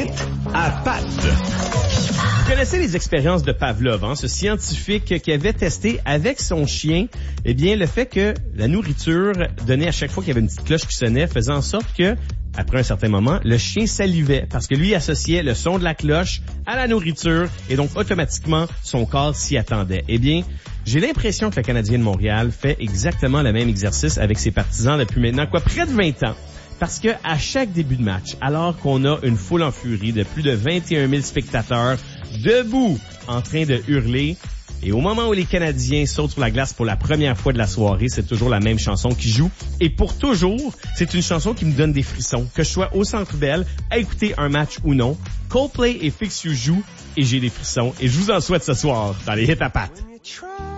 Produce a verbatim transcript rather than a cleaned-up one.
Hit à Pat. Vous connaissez les expériences de Pavlov, hein, ce scientifique qui avait testé avec son chien, eh bien, le fait que la nourriture donnée à chaque fois qu'il y avait une petite cloche qui sonnait faisait en sorte que, après un certain moment, le chien salivait parce que lui associait le son de la cloche à la nourriture et donc automatiquement son corps s'y attendait. Eh bien, j'ai l'impression que le Canadien de Montréal fait exactement le même exercice avec ses partisans depuis maintenant quoi près de vingt ans. Parce que à chaque début de match, alors qu'on a une foule en furie de plus de vingt et un mille spectateurs debout en train de hurler, et au moment où les Canadiens sautent sur la glace pour la première fois de la soirée, c'est toujours la même chanson qui joue. Et pour toujours, c'est une chanson qui me donne des frissons. Que je sois au Centre Bell, à écouter un match ou non, Coldplay et Fix You jouent et j'ai des frissons. Et je vous en souhaite ce soir dans les Hits à Pat.